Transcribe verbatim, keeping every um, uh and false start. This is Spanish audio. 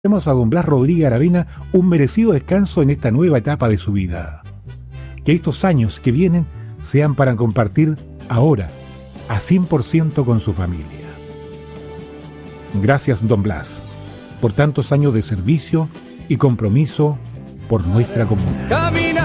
Demos a don Blas Rodríguez Aravena un merecido descanso en esta nueva etapa de su vida. Que estos años que vienen sean para compartir ahora, a cien por ciento con su familia. Gracias, don Blas, por tantos años de servicio y compromiso por nuestra comuna.